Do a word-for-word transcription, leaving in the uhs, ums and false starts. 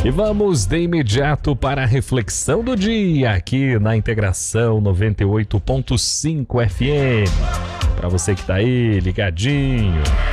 E vamos de imediato para a reflexão do dia aqui na Integração noventa e oito ponto cinco F M. Para você que tá aí ligadinho.